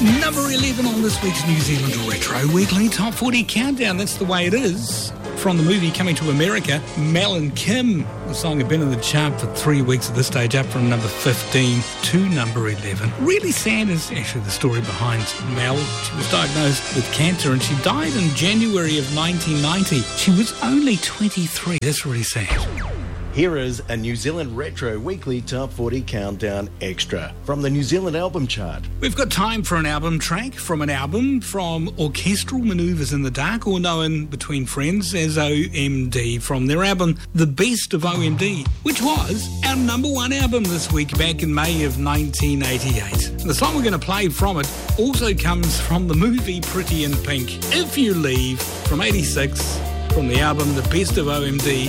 Number 11 on this week's New Zealand Retro Weekly Top 40 Countdown. That's the way it is. From the movie Coming to America, Mel and Kim. The song had been in the chart for 3 weeks at this stage, up from number 15 to number 11. Really sad is actually the story behind Mel. She was diagnosed with cancer and she died in January of 1990. She was only 23. That's really sad. Here is a New Zealand Retro Weekly Top 40 Countdown Extra from the New Zealand Album Chart. We've got time for an album track from an album from Orchestral Manoeuvres in the Dark, or known between friends as OMD, from their album The Best of OMD, which was our number one album this week back in May of 1988. The song we're going to play from it also comes from the movie Pretty in Pink, If You Leave, from 86, from the album The Best of OMD.